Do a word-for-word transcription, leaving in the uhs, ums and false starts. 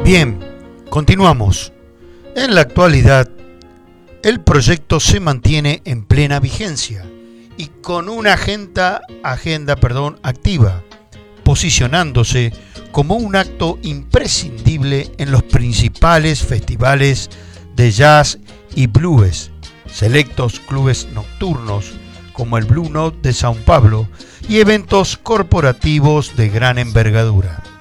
Bien, continuamos. En la actualidad, el proyecto se mantiene en plena vigencia y con una agenda, agenda perdón, activa, posicionándose como un acto imprescindible en los principales festivales de jazz y blues, selectos clubes nocturnos como el Blue Note de São Paulo y eventos corporativos de gran envergadura.